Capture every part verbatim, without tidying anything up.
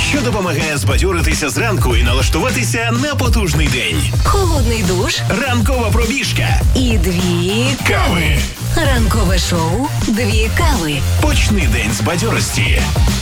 що допомагає збадьоритися зранку і налаштуватися на потужний день. Холодний душ, Ранкова пробіжка і дві кави. Ранкове шоу «Дві кави». Почни день з бадьорості.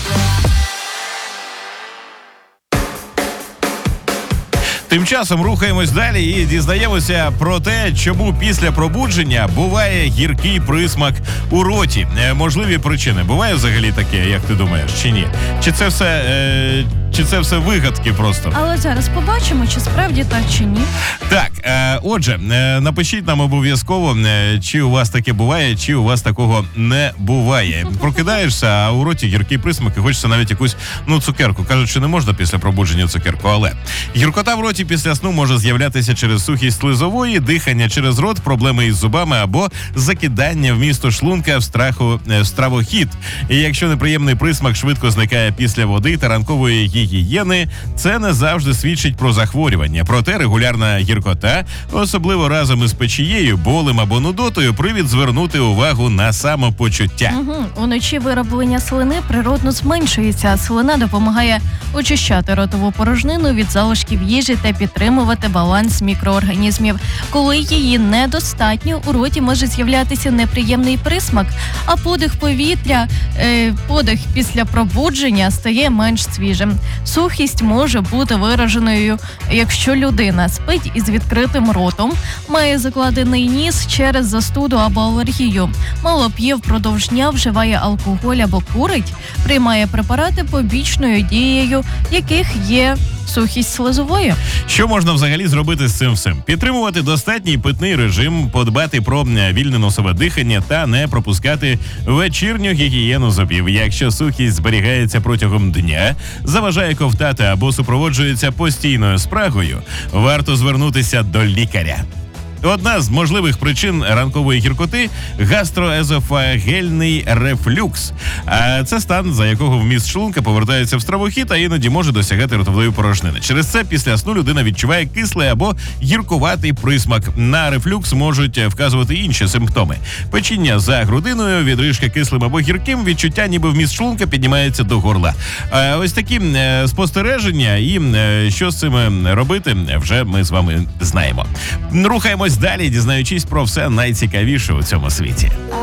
Тим часом рухаємось далі і дізнаємося про те, чому після пробудження буває гіркий присмак у роті. Е, можливі причини. Буває взагалі таке, як ти думаєш, чи ні? Чи це все, е, чи це все вигадки просто? Але зараз побачимо, чи справді так, чи ні. Так, е, отже, е, напишіть нам обов'язково, е, чи у вас таке буває, чи у вас такого не буває. Прокидаєшся, а у роті гіркий присмак і хочеться навіть якусь, ну, цукерку. Кажуть, що не можна після пробудження цукерку, але гіркота в роті після сну може з'являтися через сухість слизової, дихання через рот, проблеми із зубами або закидання вмісту шлунка в страху в стравохід. І якщо неприємний присмак швидко зникає після води та ранкової гігієни, це не завжди свідчить про захворювання. Проте регулярна гіркота, особливо разом із печією, болем або нудотою, привід звернути увагу на самопочуття. Угу. Уночі вироблення слини природно зменшується, а слина допомагає очищати ротову порожнину від залишків їжі та підтримувати баланс мікроорганізмів. Коли її недостатньо, у роті може з'являтися неприємний присмак, а подих повітря, е, подих після пробудження стає менш свіжим. Сухість може бути вираженою, якщо людина спить із відкритим ротом, має закладений ніс через застуду або алергію, мало п'є впродовж дня, вживає алкоголь або курить, приймає препарати побічною дією, яких є сухість слизової. Що можна взагалі зробити з цим всім? Підтримувати достатній питний режим, подбати про вільне носове дихання та не пропускати вечірню гігієну зубів. Якщо сухість зберігається протягом дня, заважає ковтати або супроводжується постійною спрагою, варто звернутися до лікаря. Одна з можливих причин ранкової гіркоти – гастроезофагельний рефлюкс. А це стан, за якого вміст шлунка повертається в стравохід, а іноді може досягати ротової порожнини. Через це після сну людина відчуває кислий або гіркуватий присмак. На рефлюкс можуть вказувати інші симптоми. Печіння за грудиною, відрижка кислим або гірким, відчуття, ніби вміст шлунка піднімається до горла. А ось такі спостереження і що з цим робити, вже ми з вами знаємо. Рухаємось далі, дізнаючись про все найцікавіше у цьому світі.